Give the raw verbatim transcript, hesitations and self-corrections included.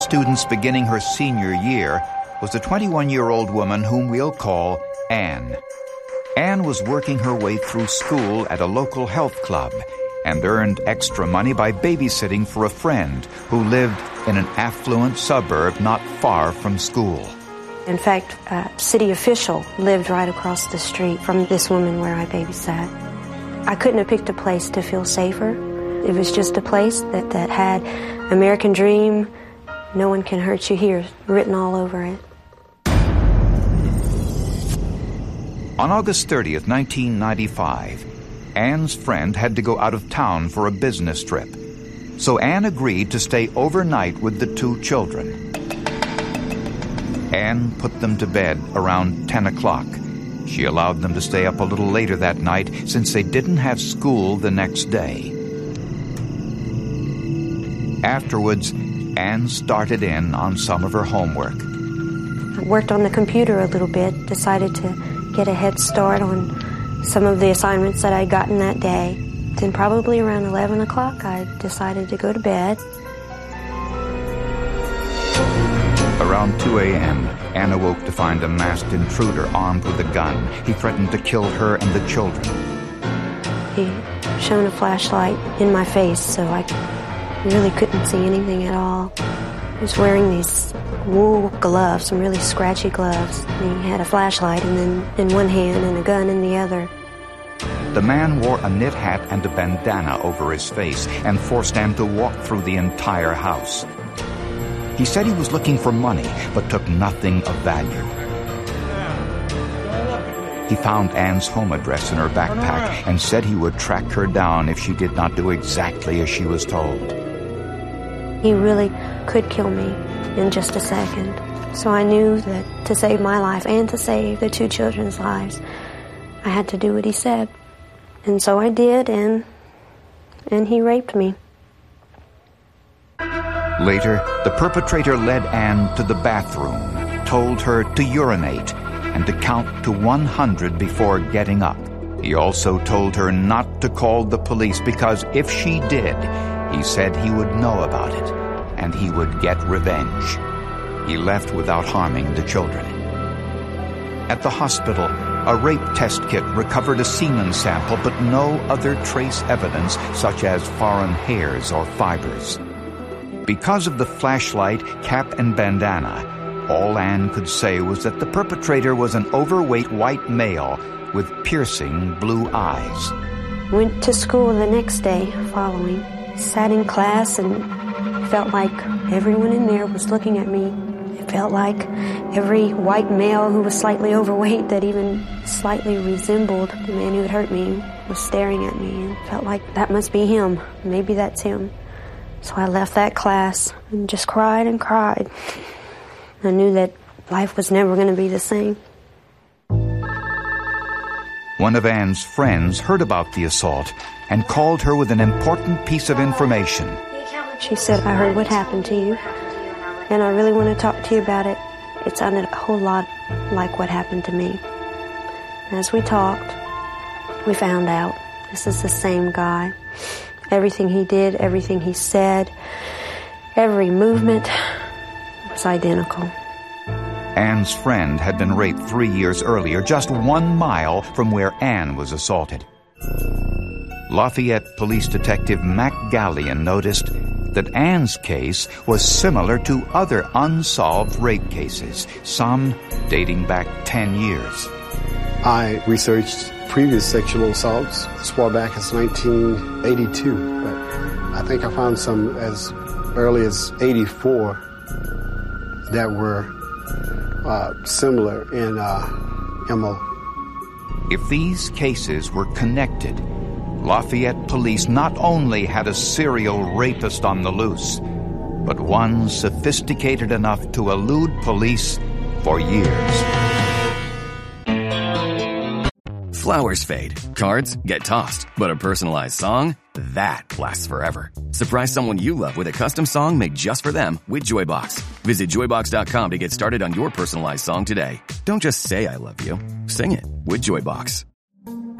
Students beginning her senior year was a twenty-one-year-old woman whom we'll call Anne. Anne was working her way through school at a local health club and earned extra money by babysitting for a friend who lived in an affluent suburb not far from school. In fact, a city official lived right across the street from this woman where I babysat. I couldn't have picked a place to feel safer. It was just a place that, that had American Dream, no one can hurt you here, written all over it. On August thirtieth, nineteen ninety-five, Anne's friend had to go out of town for a business trip. So Anne agreed to stay overnight with the two children. Anne put them to bed around ten o'clock. She allowed them to stay up a little later that night since they didn't have school the next day. Afterwards, Anne started in on some of her homework. I worked on the computer a little bit, decided to get a head start on some of the assignments that I'd gotten that day. Then probably around eleven o'clock, I decided to go to bed. Around two a.m., Anne awoke to find a masked intruder armed with a gun. He threatened to kill her and the children. He shone a flashlight in my face, so I really couldn't see anything at all. He was wearing these wool gloves, some really scratchy gloves. And he had a flashlight and then in one hand and a gun in the other. The man wore a knit hat and a bandana over his face and forced Anne to walk through the entire house. He said he was looking for money, but took nothing of value. He found Anne's home address in her backpack and said he would track her down if she did not do exactly as she was told. He really could kill me in just a second. So I knew that to save my life and to save the two children's lives, I had to do what he said. And so I did, and and he raped me. Later, the perpetrator led Anne to the bathroom, told her to urinate, and to count to one hundred before getting up. He also told her not to call the police because if she did, he said he would know about it, and he would get revenge. He left without harming the children. At the hospital, a rape test kit recovered a semen sample, but no other trace evidence such as foreign hairs or fibers. Because of the flashlight, cap, and bandana, all Anne could say was that the perpetrator was an overweight white male with piercing blue eyes. Went to school the next day following. Sat in class and felt like everyone in there was looking at me. It felt like every white male who was slightly overweight that even slightly resembled the man who had hurt me was staring at me. And felt like that must be him. Maybe that's him. So I left that class and just cried and cried. I knew that life was never going to be the same. One of Anne's friends heard about the assault and called her with an important piece of information. She said, I heard what happened to you, and I really want to talk to you about it. It sounded a whole lot like what happened to me. As we talked, we found out this is the same guy. Everything he did, everything he said, every movement was identical. Anne's friend had been raped three years earlier, just one mile from where Anne was assaulted. Lafayette Police Detective Mac Gallion noticed that Anne's case was similar to other unsolved rape cases, some dating back ten years. I researched previous sexual assaults as far back as nineteen eighty-two, but I think I found some as early as eighty-four that were uh, similar in uh, M O. If these cases were connected, Lafayette police not only had a serial rapist on the loose, but one sophisticated enough to elude police for years. Flowers fade, cards get tossed, but a personalized song, that lasts forever. Surprise someone you love with a custom song made just for them with Joybox. Visit joybox dot com to get started on your personalized song today. Don't just say I love you, sing it with Joybox.